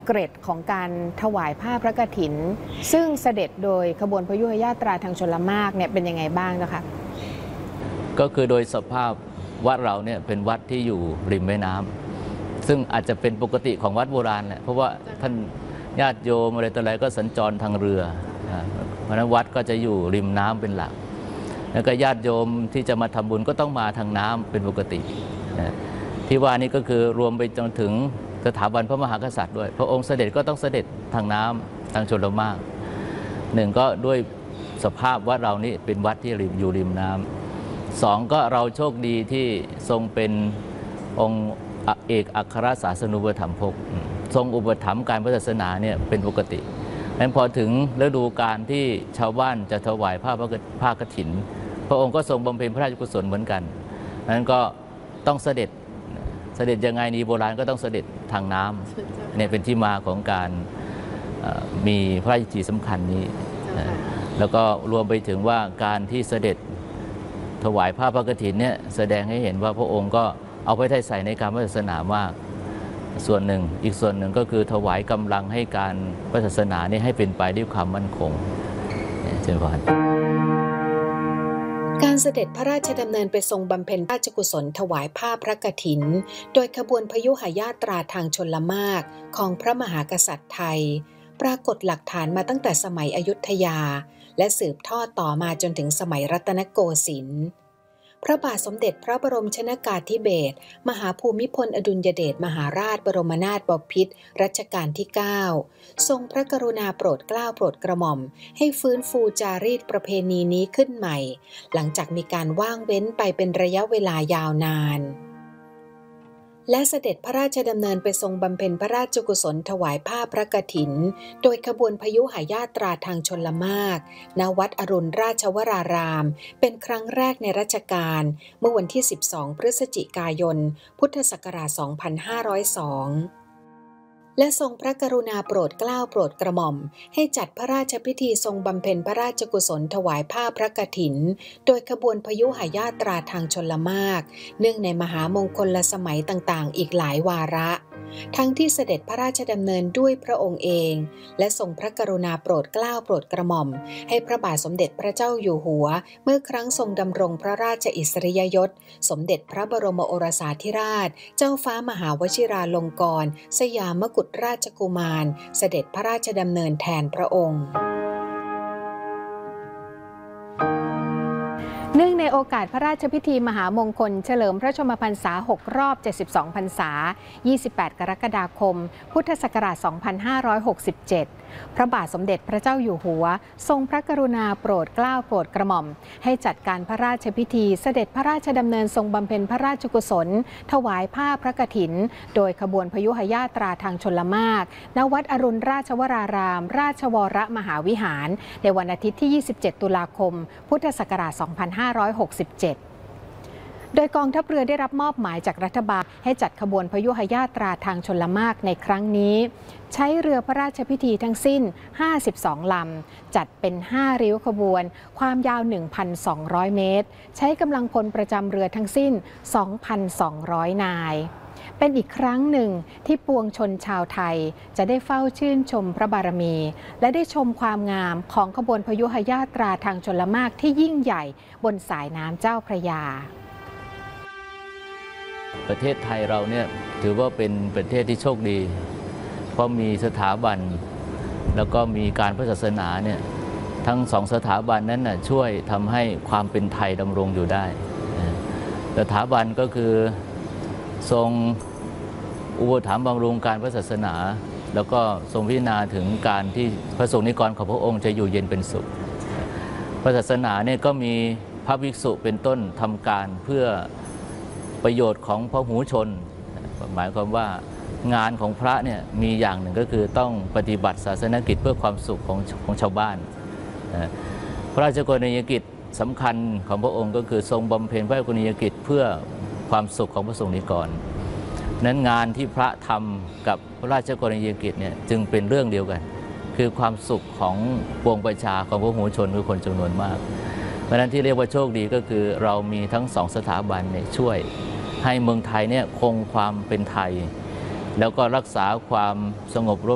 เกร็ดของการถวายผ้าพระกฐินซึ่งเสด็จโดยขบวนพยุหญาตราทางชลมารเนี่ยเป็นยังไงบ้างนะคะก็คือโดยสภาพวัดเราเนี่ยเป็นวัดที่อยู่ริมแม่น้ำซึ่งอาจจะเป็นปกติของวัดโบราณแหละเพราะว่าท่านญาติโยมอะไรต่ออะไรก็สัญจรทางเรือเพราะนั้นวัดก็จะอยู่ริมน้ำเป็นหลักแล้วก็ญาติโยมที่จะมาทำบุญก็ต้องมาทางน้ำเป็นปกติที่ว่านี้ก็คือรวมไปจนถึงสถาบันพระมหากษัตริย์ด้วยพระองค์เสด็จก็ต้องเสด็จทางน้ำทางชลมารหนึ่งก็ด้วยสภาพวัดเรานี่เป็นวัดที่อยู่ริมน้ำสองก็เราโชคดีที่ทรงเป็นองค์เอกอัครศาสนูปถัมภกทรงอุปถัมภ์การพระศาสนาเนี่ยเป็นปกตินั้นพอถึงฤดูกาลที่ชาวบ้านจะถวายผ้ากฐินพระองค์ก็ทรงบำเพ็ญพระราชกุศลเหมือนกันนั้นก็ต้องเสด็จยังไงนี่โบราณก็ต้องเสด็จทางน้ำเนี่ยเป็นที่มาของการมีพระราชพิธีสำคัญนี้แล้วก็รวมไปถึงว่าการที่เสด็จถวายผ้าพระกฐินเนี่ยแสดงให้เห็นว่าพระองค์ก็เอาไปใส่ในการพระศาสนามากส่วนหนึ่งอีกส่วนหนึ่งก็คือถวายกำลังให้การพระศาสนาเนี่ยให้เป็นไปด้วยความมั่นคงเชิญพรการเสด็จพระราชดำเนินไปทรงบำเพ็ญราชกุศลถวายผ้าพระกฐินโดยขบวนพยุหญาตราทางชลมารของพระมหากษัตริย์ไทยปรากฏหลักฐานมาตั้งแต่สมัยอยุธยาและสืบทอดต่อมาจนถึงสมัยรัตนโกสินทร์พระบาทสมเด็จพระบรมชนกาธิเบศรมหาภูมิพลอดุลยเดชมหาราชบรมนาถบพิตรรัชกาลที่ 9 ทรงพระกรุณาโปรดเกล้าโปรดกระหม่อมให้ฟื้นฟูจารีตประเพณีนี้ขึ้นใหม่หลังจากมีการว่างเว้นไปเป็นระยะเวลายาวนานและเสด็จพระราชดำเนินไปทรงบำเพ็ญพระราชกุศลถวายผ้าพระกฐินโดยขบวนพยุหญาตราทางชลมารณวัดอรุณราชวรารามเป็นครั้งแรกในรัชกาลเมื่อวันที่ 12 พฤศจิกายน พุทธศักราช 2502และทรงพระกรุณาโปรดเกล้าโปรดกระหม่อมให้จัดพระราชพิธีทรงบำเพ็ญพระราชกุศลถวายผ้าพระกฐินโดยขบวนพยุหญาตราทางชลมารเนื่องในมหามงคลสมัยต่างๆอีกหลายวาระทั้งที่เสด็จพระราชดำเนินด้วยพระองค์เองและทรงพระกรุณาโปรดเกล้าโปรดกระหม่อมให้พระบาทสมเด็จพระเจ้าอยู่หัวเมื่อครั้งทรงดำรงพระราชอิสริยยศสมเด็จพระบรมโอรสาธิราชเจ้าฟ้ามหาวชิราลงกรณ์สยามกุฎราชกุมารเสด็จพระราชดำเนินแทนพระองค์เนื่องในโอกาสพระราชพิธีมหามงคลเฉลิมพระชนมพรรษา6 รอบ 72 พรรษา 28 กรกฎาคม พุทธศักราช 2567 พระบาทสมเด็จพระเจ้าอยู่หัวทรงพระกรุณาโปรดเกล้าโปรดกระหม่อมให้จัดการพระราชพิธีเสด็จพระราชดำเนินทรงบำเพ็ญพระราชกุศลถวายผ้าพระกฐินโดยขบวนพยุหญาตราทางชลมารณวัดอรุณราชวราราม ราชวรมหาวิหารในวันอาทิตย์ที่ 27 ตุลาคม พุทธศักราช 2567โดยกองทัพเรือได้รับมอบหมายจากรัฐบาลให้จัดขบวนพยุหญาตราทางชลมารในครั้งนี้ใช้เรือพระราชพิธีทั้งสิ้น52 ลำจัดเป็น5ริ้วขบวนความยาว 1,200 เมตรใช้กำลังพลประจำเรือทั้งสิ้น 2,200 นายเป็นอีกครั้งหนึ่งที่ปวงชนชาวไทยจะได้เฝ้าชื่นชมพระบารมีและได้ชมความงามของขบวนพยุหญาตราทางชลมารที่ยิ่งใหญ่บนสายน้ำเจ้าพระยาประเทศไทยเราเนี่ยถือว่าเป็นประเทศที่โชคดีเพราะมีสถาบันแล้วก็มีการพระศาสนาเนี่ยทั้งสองสถาบันนั้นน่ะช่วยทำให้ความเป็นไทยดำรงอยู่ได้สถาบันก็คือทรงอุปถัมภ์บำรุงการพระศาสนาแล้วก็ทรงพิจารณาถึงการที่พระสงฆ์นิกรของพระองค์จะอยู่เย็นเป็นสุขพระศาสนาเนี่ยก็มีพระภิกษุเป็นต้นทำการเพื่อประโยชน์ของพหุชนหมายความว่างานของพระเนี่ยมีอย่างหนึ่งก็คือต้องปฏิบัติศาสนกิจเพื่อความสุขของชาวบ้านพระราชกรณียกิจสำคัญของพระองค์ก็คือทรงบำเพ็ญพระราชกรณียกิจเพื่อความสุขของพระสงฆ์นิกรนั้นงานที่พระทำกับพระราชกรณียกิจเนี่ยจึงเป็นเรื่องเดียวกันคือความสุขของปวงประชาของพหุชนคือคนจำนวนมากเพราะฉะนั้นที่เรียกว่าโชคดีก็คือเรามีทั้งสองสถาบันเนี่ยช่วยให้เมืองไทยเนี่ยคงความเป็นไทยแล้วก็รักษาความสงบร่ม